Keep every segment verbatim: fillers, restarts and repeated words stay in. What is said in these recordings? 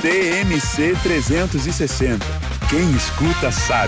T M C trezentos e sessenta. Quem escuta sabe.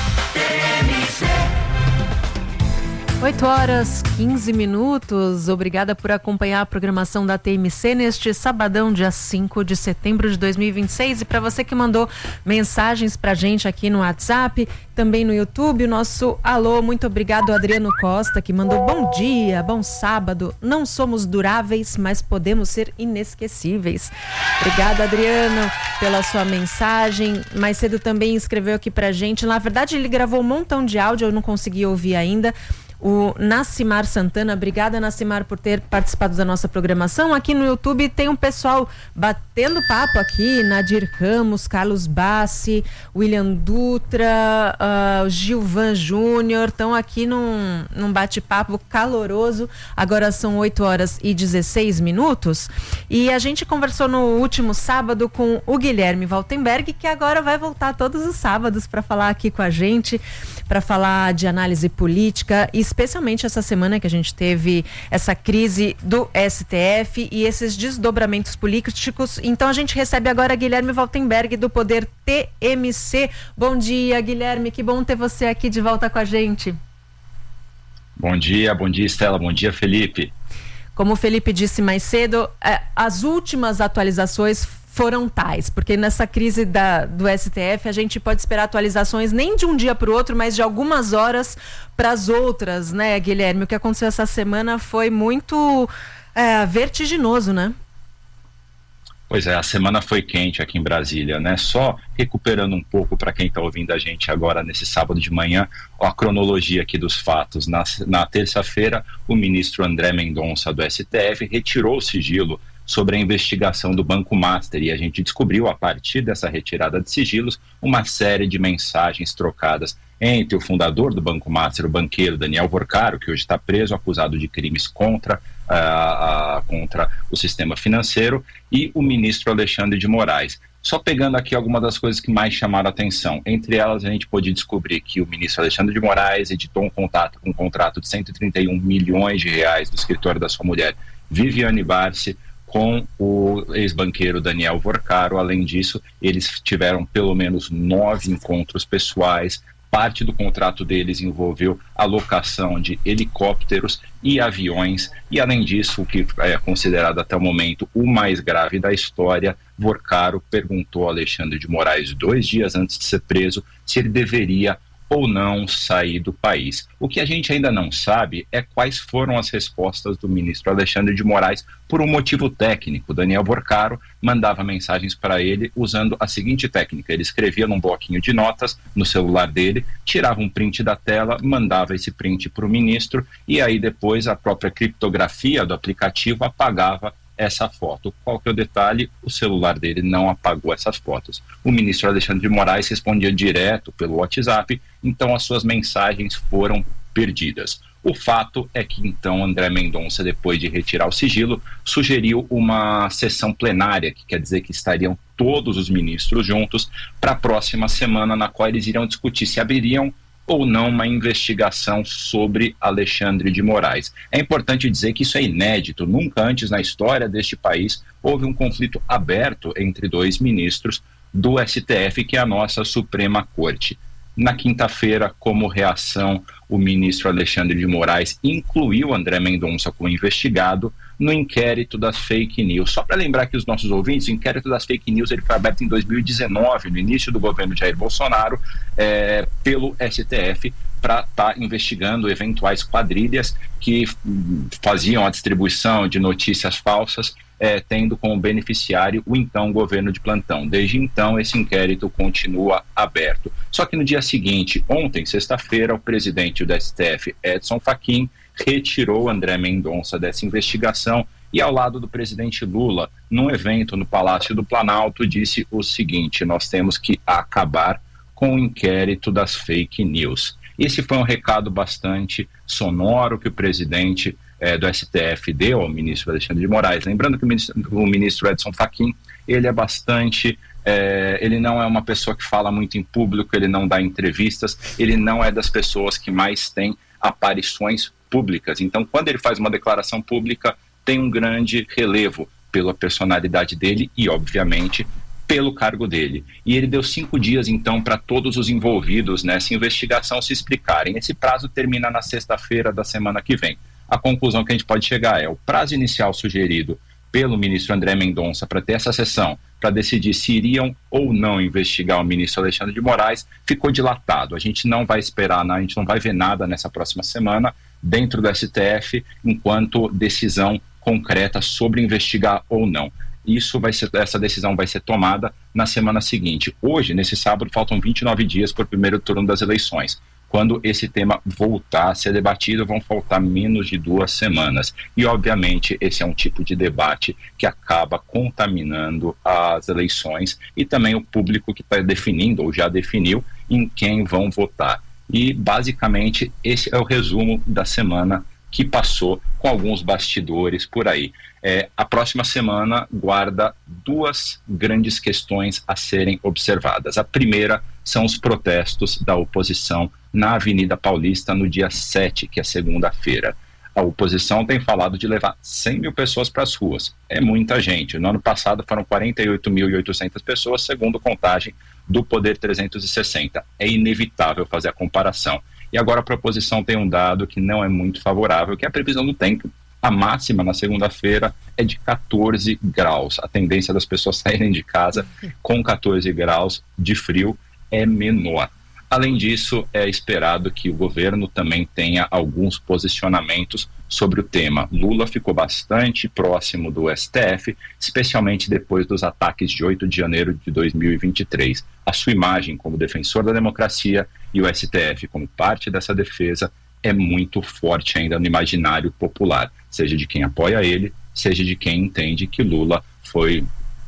oito horas, quinze minutos. Obrigada por acompanhar a programação da T M C neste sabadão, dia cinco de setembro de dois mil e vinte e seis. E para você que mandou mensagens pra gente aqui no WhatsApp, também no YouTube, o nosso alô, muito obrigado, Adriano Costa, que mandou bom dia, bom sábado. Não somos duráveis, mas podemos ser inesquecíveis. Obrigada, Adriano, pela sua mensagem. Mais cedo também escreveu aqui pra gente. Na verdade, ele gravou um montão de áudio, eu não consegui ouvir ainda. O Nascimar Santana, obrigada, Nascimar, por ter participado da nossa programação. Aqui no YouTube tem um pessoal batendo papo aqui, Nadir Ramos, Carlos Bassi, William Dutra, uh, Gilvan Júnior, estão aqui num, num bate-papo caloroso. Agora são oito horas e dezesseis minutos e a gente conversou no último sábado com o Guilherme Valtenberg, que agora vai voltar todos os sábados para falar aqui com a gente, para falar de análise política, especialmente essa semana que a gente teve essa crise do S T F e esses desdobramentos políticos. Então a gente recebe agora Guilherme Valtenberg, do Poder T M C. Bom dia, Guilherme, que bom ter você aqui de volta com a gente. Bom dia, bom dia, Estela, bom dia, Felipe. Como o Felipe disse mais cedo, as últimas atualizações foram tais, porque nessa crise da, do S T F a gente pode esperar atualizações nem de um dia para o outro, mas de algumas horas para as outras, né, Guilherme? O que aconteceu essa semana foi muito é, vertiginoso, né? Pois é, a semana foi quente aqui em Brasília, né? Só recuperando um pouco para quem está ouvindo a gente agora nesse sábado de manhã, a cronologia aqui dos fatos. Na, na terça-feira, o ministro André Mendonça do S T F retirou o sigilo sobre a investigação do Banco Master, e a gente descobriu, a partir dessa retirada de sigilos, uma série de mensagens trocadas entre o fundador do Banco Master, o banqueiro Daniel Vorcaro, que hoje está preso, acusado de crimes contra, uh, uh, contra o sistema financeiro, e o ministro Alexandre de Moraes. Só pegando aqui algumas das coisas que mais chamaram a atenção. Entre elas, a gente pôde descobrir que o ministro Alexandre de Moraes editou um contrato, um contrato de cento e trinta e um milhões de reais do escritório da sua mulher, Viviane Barsi, com o ex-banqueiro Daniel Vorcaro. Além disso, eles tiveram pelo menos nove encontros pessoais. Parte do contrato deles envolveu a locação de helicópteros e aviões, e além disso, o que é considerado até o momento o mais grave da história, Vorcaro perguntou a Alexandre de Moraes, dois dias antes de ser preso, se ele deveria ou não sair do país. O que a gente ainda não sabe é quais foram as respostas do ministro Alexandre de Moraes por um motivo técnico. Daniel Vorcaro mandava mensagens para ele usando a seguinte técnica: ele escrevia num bloquinho de notas no celular dele, tirava um print da tela, mandava esse print para o ministro, e aí depois a própria criptografia do aplicativo apagava essa foto. Qual que é o detalhe? O celular dele não apagou essas fotos. O ministro Alexandre de Moraes respondia direto pelo WhatsApp, então as suas mensagens foram perdidas. O fato é que então André Mendonça, depois de retirar o sigilo, sugeriu uma sessão plenária, que quer dizer que estariam todos os ministros juntos, para a próxima semana, na qual eles iriam discutir se abririam ou não uma investigação sobre Alexandre de Moraes. É importante dizer que isso é inédito. Nunca antes na história deste país houve um conflito aberto entre dois ministros do S T F, que é a nossa Suprema Corte. Na quinta-feira, como reação, o ministro Alexandre de Moraes incluiu André Mendonça como investigado no inquérito das fake news. Só para lembrar aqui os nossos ouvintes, o inquérito das fake news ele foi aberto em dois mil e dezenove, no início do governo Jair Bolsonaro, é, pelo S T F, para estar tá investigando eventuais quadrilhas que faziam a distribuição de notícias falsas, é, tendo como beneficiário o então governo de plantão. Desde então, esse inquérito continua aberto. Só que no dia seguinte, ontem, sexta-feira, o presidente do S T F, Edson Fachin, retirou André Mendonça dessa investigação e, ao lado do presidente Lula, num evento no Palácio do Planalto, disse o seguinte: nós temos que acabar com o inquérito das fake news. Esse foi um recado bastante sonoro que o presidente eh, do S T F deu ao ministro Alexandre de Moraes. Lembrando que o ministro, o ministro Edson Fachin, ele é bastante... É, ele não é uma pessoa que fala muito em público, ele não dá entrevistas, ele não é das pessoas que mais tem aparições públicas. Então, quando ele faz uma declaração pública, tem um grande relevo pela personalidade dele e, obviamente, pelo cargo dele. E ele deu cinco dias, então, para todos os envolvidos nessa investigação se explicarem. Esse prazo termina na sexta-feira da semana que vem. A conclusão que a gente pode chegar é o prazo inicial sugerido pelo ministro André Mendonça para ter essa sessão, para decidir se iriam ou não investigar o ministro Alexandre de Moraes, ficou dilatado. A gente não vai esperar, a gente não vai ver nada nessa próxima semana dentro do S T F, enquanto decisão concreta sobre investigar ou não. Isso vai ser, essa decisão vai ser tomada na semana seguinte. Hoje, nesse sábado, faltam vinte e nove dias para o primeiro turno das eleições. Quando esse tema voltar a ser debatido, vão faltar menos de duas semanas. E, obviamente, esse é um tipo de debate que acaba contaminando as eleições e também o público que está definindo, ou já definiu, em quem vão votar. E, basicamente, esse é o resumo da semana que passou, com alguns bastidores por aí. É, a próxima semana guarda duas grandes questões a serem observadas. A primeira são os protestos da oposição na Avenida Paulista no dia sete, que é segunda-feira. A oposição tem falado de levar cem mil pessoas para as ruas. É muita gente. No ano passado foram quarenta e oito mil e oitocentas pessoas, segundo contagem do Poder trezentos e sessenta. É inevitável fazer a comparação. E agora a proposição tem um dado que não é muito favorável, que é a previsão do tempo. A máxima na segunda-feira é de catorze graus. A tendência das pessoas saírem de casa com catorze graus de frio é menor. Além disso, é esperado que o governo também tenha alguns posicionamentos sobre o tema. Lula ficou bastante próximo do S T F, especialmente depois dos ataques de oito de janeiro de dois mil e vinte e três. A sua imagem como defensor da democracia e o S T F como parte dessa defesa é muito forte ainda no imaginário popular, seja de quem apoia ele, seja de quem entende que Lula foi...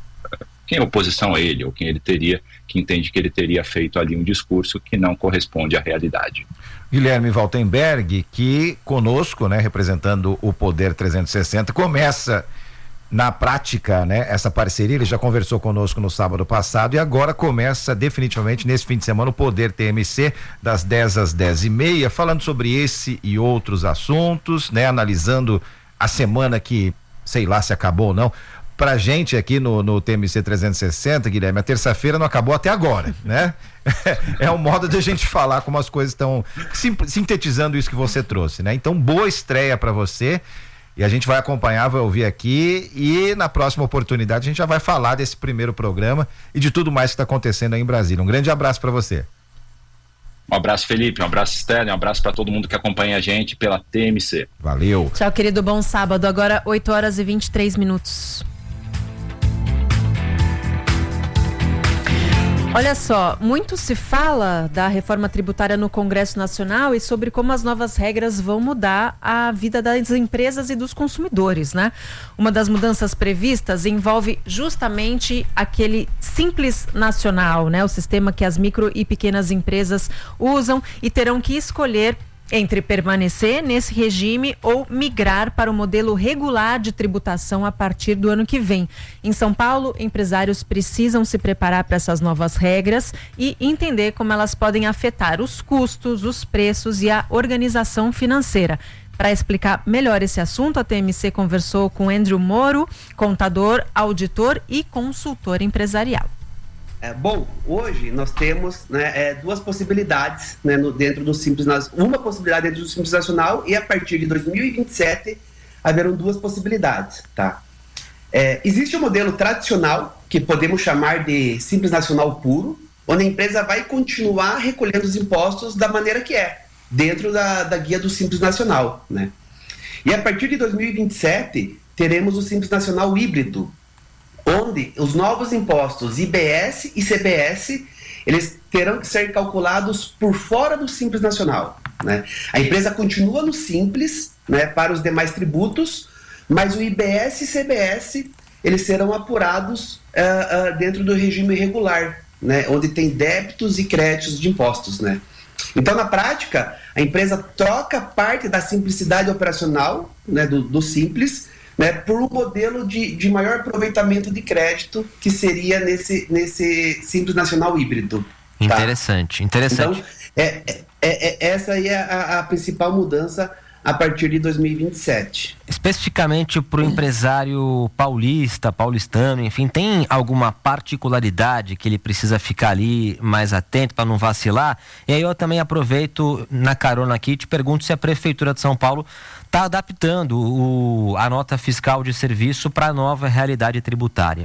quem é oposição a ele, ou quem ele teria, que entende que ele teria feito ali um discurso que não corresponde à realidade. Guilherme Valtenberg, que conosco, né, representando o Poder trezentos e sessenta, começa na prática, né, essa parceria. Ele já conversou conosco no sábado passado e agora começa definitivamente nesse fim de semana o Poder T M C, das dez às dez e meia, falando sobre esse e outros assuntos, né, analisando a semana que, sei lá se acabou ou não. Pra gente aqui no, no T M C trezentos e sessenta, Guilherme, a terça-feira não acabou até agora, né? É um modo de a gente falar como as coisas estão sintetizando isso que você trouxe, né? Então, boa estreia para você e a gente vai acompanhar, vai ouvir aqui e na próxima oportunidade a gente já vai falar desse primeiro programa e de tudo mais que está acontecendo aí em Brasília. Um grande abraço para você. Um abraço, Felipe, um abraço, Stélio, um abraço para todo mundo que acompanha a gente pela T M C. Valeu. Tchau, querido, bom sábado. Agora oito horas e vinte e três minutos. Olha só, muito se fala da reforma tributária no Congresso Nacional e sobre como as novas regras vão mudar a vida das empresas e dos consumidores, né? Uma das mudanças previstas envolve justamente aquele Simples Nacional, né? O sistema que as micro e pequenas empresas usam e terão que escolher entre permanecer nesse regime ou migrar para o modelo regular de tributação a partir do ano que vem. Em São Paulo, empresários precisam se preparar para essas novas regras e entender como elas podem afetar os custos, os preços e a organização financeira. Para explicar melhor esse assunto, a T M C conversou com Andrew Moro, contador, auditor e consultor empresarial. É, bom, hoje nós temos, né, é, duas possibilidades, né, no, dentro do Simples Nacional, uma possibilidade dentro do Simples Nacional e a partir de dois mil e vinte e sete haverão duas possibilidades, tá? É, existe o um modelo tradicional, que podemos chamar de Simples Nacional puro, onde a empresa vai continuar recolhendo os impostos da maneira que é, dentro da, da guia do Simples Nacional, né? E a partir de dois mil e vinte e sete teremos o Simples Nacional híbrido, onde os novos impostos I B S e C B S, eles terão que ser calculados por fora do Simples Nacional, né? A empresa continua no Simples, né, para os demais tributos, mas o I B S e C B S, eles serão apurados uh, uh, dentro do regime regular, né, onde tem débitos e créditos de impostos, né? Então, na prática, a empresa troca parte da simplicidade operacional, né, do, do Simples, né, por um modelo de, de maior aproveitamento de crédito, que seria nesse, nesse Simples Nacional híbrido. Tá? Interessante, interessante. Então, é, é, é, essa aí é a, a principal mudança a partir de dois mil e vinte e sete. Especificamente para o empresário paulista, paulistano, enfim, tem alguma particularidade que ele precisa ficar ali mais atento para não vacilar? E aí eu também aproveito na carona aqui e te pergunto se a Prefeitura de São Paulo está adaptando o, a nota fiscal de serviço para a nova realidade tributária.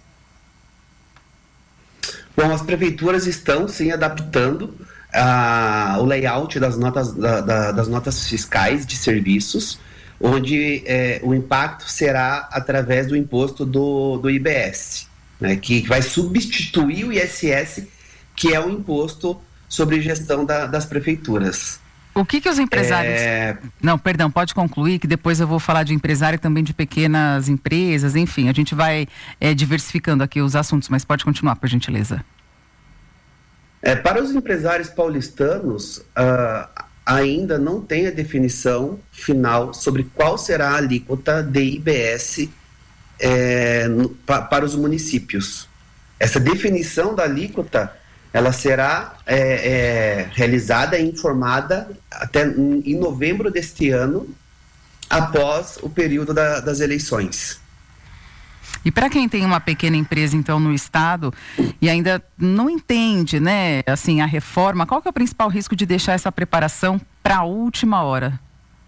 Bom, as prefeituras estão sim adaptando uh, o layout das notas, da, da, das notas fiscais de serviços, onde eh, o impacto será através do imposto do, do I B S, né, que vai substituir o I S S, que é o imposto sobre gestão da, das prefeituras. O que que os empresários... É... Não, perdão, pode concluir, que depois eu vou falar de empresário e também de pequenas empresas, enfim, a gente vai é, diversificando aqui os assuntos, mas pode continuar, por gentileza. É, para os empresários paulistanos, uh, ainda não tem a definição final sobre qual será a alíquota de I B S é, no, pa, para os municípios. Essa definição da alíquota, ela será é, é, realizada e informada até em novembro deste ano, após o período da, das eleições. E para quem tem uma pequena empresa, então, no estado e ainda não entende, né, assim, a reforma, qual que é o principal risco de deixar essa preparação para a última hora?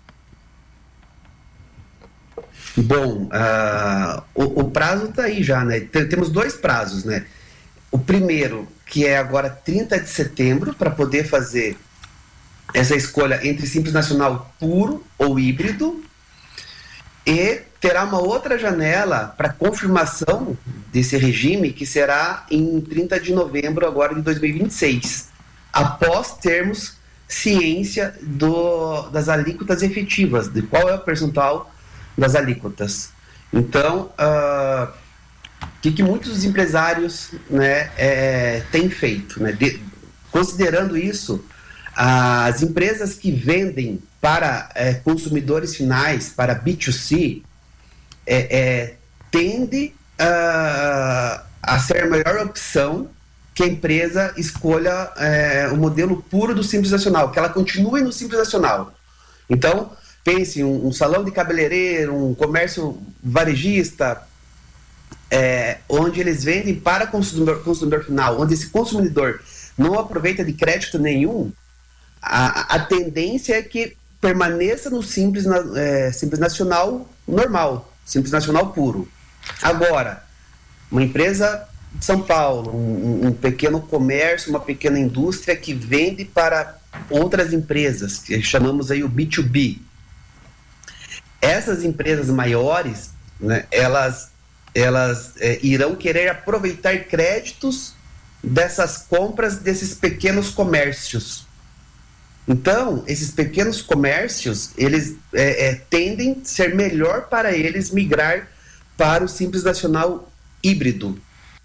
Bom, uh, o, o prazo está aí já, né? Temos dois prazos, né? O primeiro, que é agora trinta de setembro, para poder fazer essa escolha entre Simples Nacional puro ou híbrido, e terá uma outra janela para confirmação desse regime, que será em trinta de novembro agora de dois mil e vinte e seis, após termos ciência do, das alíquotas efetivas, de qual é o percentual das alíquotas. Então, uh, o que, que muitos empresários, né, é, têm feito? Né? De, considerando isso, as empresas que vendem para é, consumidores finais, para B dois C, é, é, tende a, a ser a melhor opção que a empresa escolha é, o modelo puro do Simples Nacional, que ela continue no Simples Nacional. Então, pense, um, um salão de cabeleireiro, um comércio varejista, é, onde eles vendem para consumidor, consumidor final, onde esse consumidor não aproveita de crédito nenhum, a, a tendência é que permaneça no Simples, é, Simples Nacional normal, Simples Nacional puro. Agora, uma empresa de São Paulo, um, um pequeno comércio, uma pequena indústria que vende para outras empresas, que chamamos aí o B dois B. Essas empresas maiores, né, elas, elas é, irão querer aproveitar créditos dessas compras desses pequenos comércios. Então, esses pequenos comércios, eles é, é, tendem a ser melhor para eles migrar para o Simples Nacional híbrido.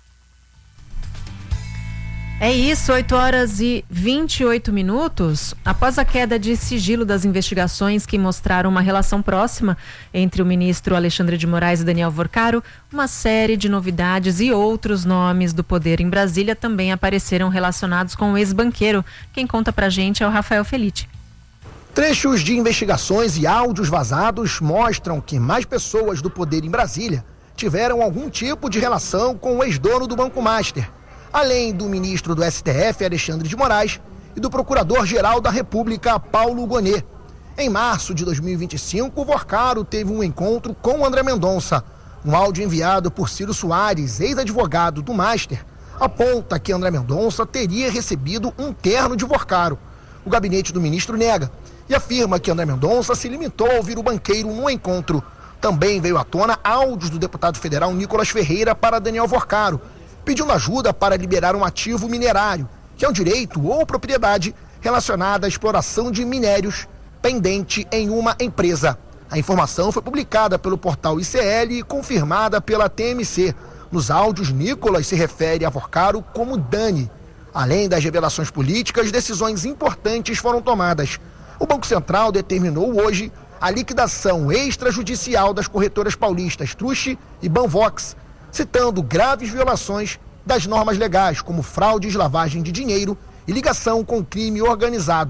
É isso, oito horas e vinte e oito minutos. Após a queda de sigilo das investigações que mostraram uma relação próxima entre o ministro Alexandre de Moraes e Daniel Worcaro, uma série de novidades e outros nomes do poder em Brasília também apareceram relacionados com o ex-banqueiro. Quem conta pra gente é o Rafael Felite. Trechos de investigações e áudios vazados mostram que mais pessoas do poder em Brasília tiveram algum tipo de relação com o ex-dono do Banco Master, além do ministro do S T F, Alexandre de Moraes, e do procurador-geral da República, Paulo Gonet. Em março de dois mil e vinte e cinco, o Worcaro teve um encontro com André Mendonça. Um áudio enviado por Ciro Soares, ex-advogado do Master, aponta que André Mendonça teria recebido um terno de Worcaro. O gabinete do ministro nega e afirma que André Mendonça se limitou a ouvir o banqueiro no encontro. Também veio à tona áudios do deputado federal Nicolas Ferreira para Daniel Worcaro, pedindo ajuda para liberar um ativo minerário, que é um direito ou propriedade relacionada à exploração de minérios pendente em uma empresa. A informação foi publicada pelo portal I C L e confirmada pela T M C. Nos áudios, Nicolas se refere a Worcaro como Dani. Além das revelações políticas, decisões importantes foram tomadas. O Banco Central determinou hoje a liquidação extrajudicial das corretoras paulistas Truche e Banvox, citando graves violações das normas legais, como fraudes, lavagem de dinheiro e ligação com crime organizado.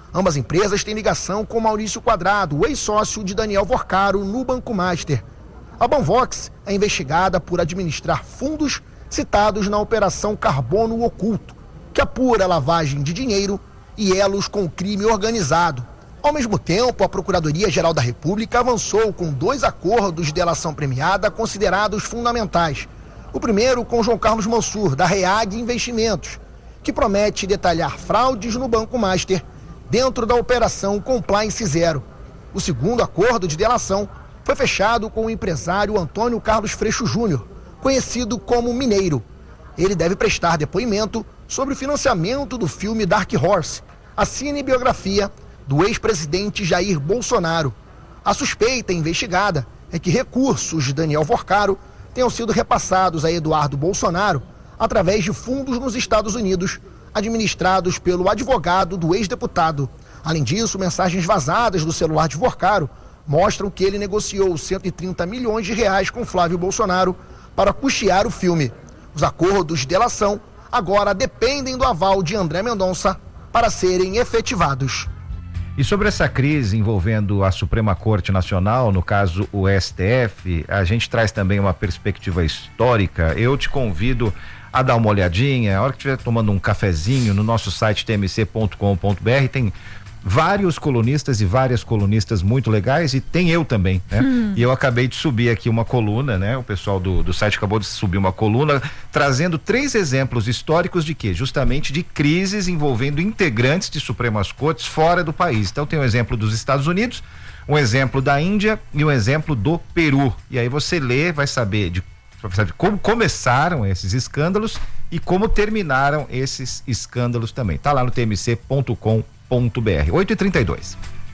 Ambas empresas têm ligação com Maurício Quadrado, o ex-sócio de Daniel Vorcaro, no Banco Master. A Banvox é investigada por administrar fundos citados na Operação Carbono Oculto, que apura lavagem de dinheiro e elos com o crime organizado. Ao mesmo tempo, a Procuradoria-Geral da República avançou com dois acordos de delação premiada considerados fundamentais. O primeiro com João Carlos Mansur, da REAG Investimentos, que promete detalhar fraudes no Banco Master dentro da Operação Compliance Zero. O segundo acordo de delação foi fechado com o empresário Antônio Carlos Freixo Júnior, conhecido como Mineiro. Ele deve prestar depoimento sobre o financiamento do filme Dark Horse, a cinebiografia do ex-presidente Jair Bolsonaro. A suspeita investigada é que recursos de Daniel Vorcaro tenham sido repassados a Eduardo Bolsonaro através de fundos nos Estados Unidos, administrados pelo advogado do ex-deputado. Além disso, mensagens vazadas do celular de Vorcaro mostram que ele negociou cento e trinta milhões de reais com Flávio Bolsonaro para custear o filme. Os acordos de delação agora dependem do aval de André Mendonça para serem efetivados. E sobre essa crise envolvendo a Suprema Corte Nacional, no caso o S T F, a gente traz também uma perspectiva histórica. Eu te convido a dar uma olhadinha, a hora que estiver tomando um cafezinho, no nosso site t m c ponto com ponto b r tem vários colunistas e várias colunistas muito legais, e tem eu também, né? Hum. E eu acabei de subir aqui uma coluna, né? O pessoal do, do site acabou de subir uma coluna trazendo três exemplos históricos de quê? Justamente de crises envolvendo integrantes de Supremas Cortes fora do país. Então tem um exemplo dos Estados Unidos, um exemplo da Índia e um exemplo do Peru. E aí você lê, vai saber de sabe como começaram esses escândalos e como terminaram esses escândalos também. Tá lá no t m c ponto com ponto b r. oito e trinta e dois.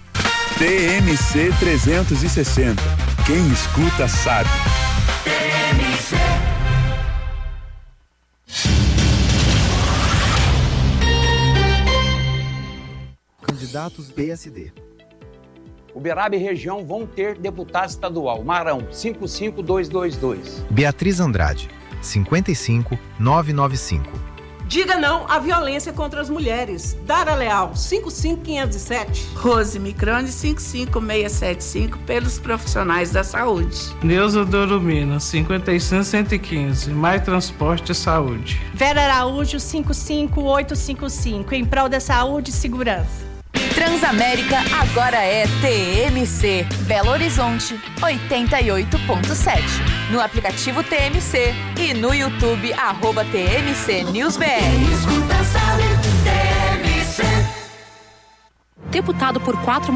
T M C trezentos e sessenta. Quem escuta sabe. T M C. Candidatos B S D. Uberaba e região vão ter deputado estadual. Marão, cinco cinco dois dois dois. Beatriz Andrade, cinquenta e cinco novecentos e noventa e cinco. Diga não à violência contra as mulheres. Dara Leal, cinco cinco quinhentos e sete. Rose Microne, cinco cinco seis sete cinco, pelos profissionais da saúde. Neuza Dorumina, cinquenta e cinco cento e quinze, Mais Transporte e Saúde. Vera Araújo, cinco cinco oito cinco cinco, em prol da saúde e segurança. Transamérica agora é T M C. Belo Horizonte, oitenta e oito ponto sete. No aplicativo T M C e no YouTube, arroba T M C News B R. Deputado por quatro